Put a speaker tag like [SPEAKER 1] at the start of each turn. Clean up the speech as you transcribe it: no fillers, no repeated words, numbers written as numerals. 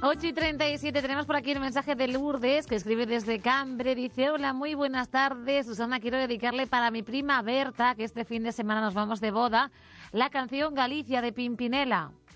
[SPEAKER 1] 8:37, tenemos por aquí el mensaje de Lourdes, que escribe desde Cambre. Dice: hola, muy buenas tardes, Susana, quiero dedicarle para mi prima Berta, que este fin de semana nos vamos de boda, la canción Galicia de Pimpinela.